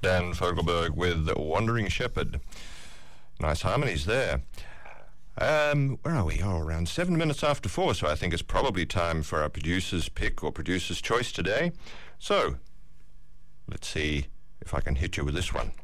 Dan Fogelberg with Wandering Shepherd. Nice harmonies there. Where are we? Oh, around 7 minutes after 4, so I think it's probably time for our producer's pick or producer's choice today. So, let's see if I can hit you with this one.